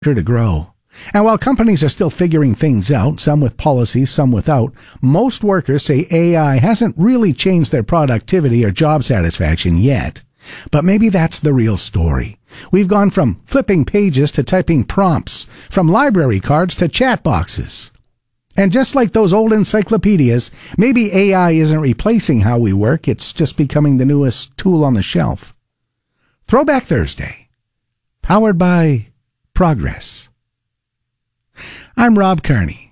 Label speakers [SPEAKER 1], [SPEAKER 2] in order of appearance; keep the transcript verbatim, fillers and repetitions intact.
[SPEAKER 1] to grow. And while companies are still figuring things out, some with policies, some without, most workers say A I hasn't really changed their productivity or job satisfaction yet. But maybe that's the real story. We've gone from flipping pages to typing prompts, from library cards to chat boxes. And just like those old encyclopedias, maybe A I isn't replacing how we work, it's just becoming the newest tool on the shelf. Throwback Thursday, powered by Progress. I'm Rob Kearney.